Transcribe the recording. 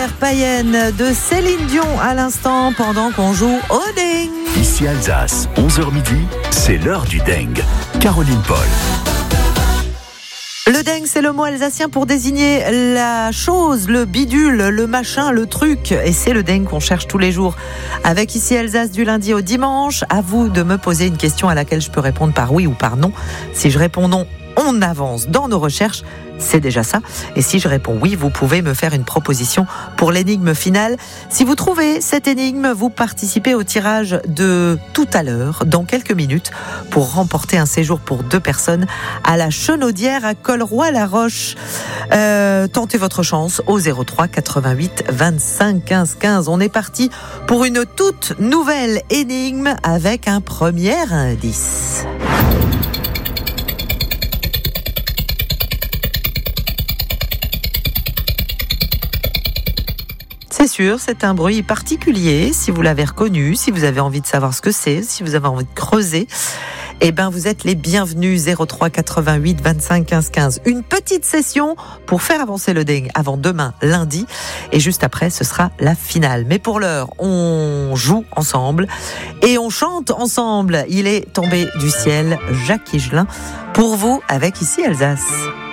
Rivière païenne de Céline Dion à l'instant pendant qu'on joue au dingue. Ici Alsace, 11h midi, c'est l'heure du dingue. Caroline Paul. Le dingue, c'est le mot alsacien pour désigner la chose, le bidule, le machin, le truc. Et c'est le dingue qu'on cherche tous les jours. Avec Ici Alsace du lundi au dimanche, à vous de me poser une question à laquelle je peux répondre par oui ou par non. Si je réponds non, on avance dans nos recherches. C'est déjà ça. Et si je réponds oui, vous pouvez me faire une proposition pour l'énigme finale. Si vous trouvez cette énigme, vous participez au tirage de tout à l'heure, dans quelques minutes, pour remporter un séjour pour 2 personnes à la Chenaudière à Colroy-la-Roche. Tentez votre chance au 03 88 25 15 15. On est parti pour une toute nouvelle énigme avec un premier indice. C'est sûr, c'est un bruit particulier. Si vous l'avez reconnu, si vous avez envie de savoir ce que c'est, si vous avez envie de creuser, eh ben vous êtes les bienvenus. 03 88 25 15 15. Une petite session pour faire avancer le dingue avant demain, lundi. Et juste après, ce sera la finale. Mais pour l'heure, on joue ensemble et on chante ensemble. Il est tombé du ciel, Jacques Higelin, pour vous avec Ici Alsace.